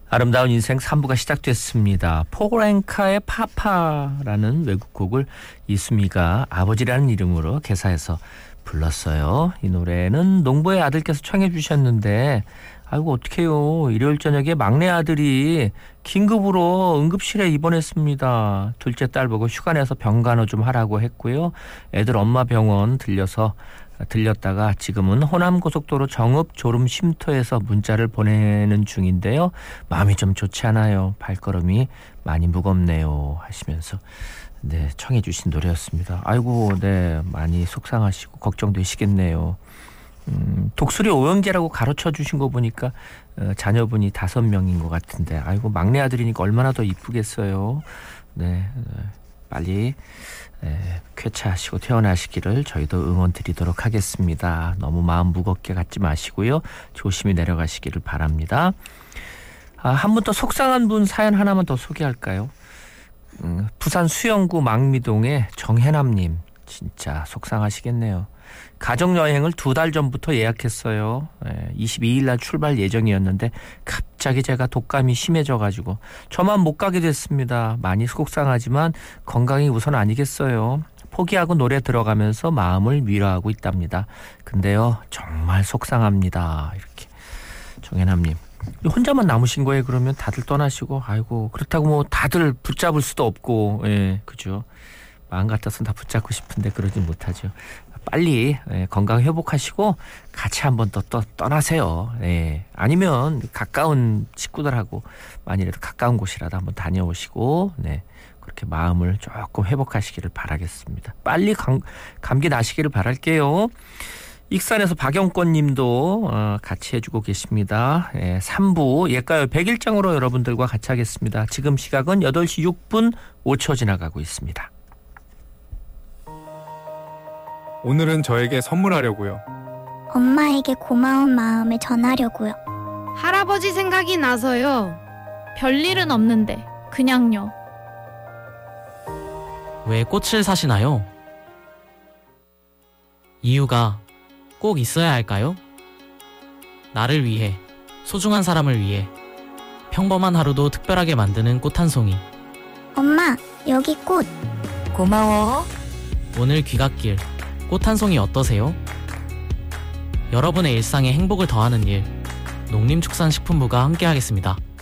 아름다운 인생 3부가 시작됐습니다. 포렌카의 파파라는 외국곡을 이수미가 아버지라는 이름으로 개사해서 불렀어요. 이 노래는 농부의 아들께서 청해 주셨는데 아이고 어떡해요. 일요일 저녁에 막내 아들이 긴급으로 응급실에 입원했습니다. 둘째 딸 보고 휴가 내서 병간호 좀 하라고 했고요. 애들 엄마 병원 들렸다가 지금은 호남고속도로 정읍 졸음 쉼터에서 문자를 보내는 중인데요. 마음이 좀 좋지 않아요. 발걸음이 많이 무겁네요 하시면서 네, 청해 주신 노래였습니다. 아이고 네, 많이 속상하시고 걱정되시겠네요. 독수리 오형제라고 가르쳐 주신 거 보니까 자녀분이 5명인 것 같은데 아이고 막내 아들이니까 얼마나 더 이쁘겠어요. 네, 빨리 쾌차하시고 퇴원하시기를 저희도 응원 드리도록 하겠습니다. 너무 마음 무겁게 갖지 마시고요. 조심히 내려가시기를 바랍니다. 한 분 더 속상한 분 사연 하나만 더 소개할까요? 부산 수영구 망미동의 정혜남님 진짜 속상하시겠네요. 가족여행을 2달 전부터 예약했어요. 22일 날 출발 예정이었는데 갑자기 제가 독감이 심해져가지고 저만 못 가게 됐습니다. 많이 속상하지만 건강이 우선 아니겠어요. 포기하고 노래 들어가면서 마음을 위로하고 있답니다. 근데요 정말 속상합니다. 이렇게 정혜남님 혼자만 남으신 거예요? 그러면 다들 떠나시고 아이고 그렇다고 뭐 다들 붙잡을 수도 없고 그죠. 마음 같아서는 다 붙잡고 싶은데 그러지 못하죠. 빨리 건강 회복하시고 같이 한번 또 떠나세요. 아니면 가까운 친구들하고 만일라도 가까운 곳이라도 한번 다녀오시고 그렇게 마음을 조금 회복하시기를 바라겠습니다. 빨리 감기 나시기를 바랄게요. 익산에서 박영권 님도 같이 해주고 계십니다. 3부 예가요 100일장으로 여러분들과 같이 하겠습니다. 지금 시각은 8시 6분 5초 지나가고 있습니다. 오늘은 저에게 선물하려고요. 엄마에게 고마운 마음을 전하려고요. 할아버지 생각이 나서요. 별일은 없는데 그냥요. 왜 꽃을 사시나요? 이유가 꼭 있어야 할까요? 나를 위해, 소중한 사람을 위해 평범한 하루도 특별하게 만드는 꽃 한 송이. 엄마, 여기 꽃. 고마워. 오늘 귀갓길 꽃 한 송이 어떠세요? 여러분의 일상에 행복을 더하는 일, 농림축산식품부가 함께하겠습니다.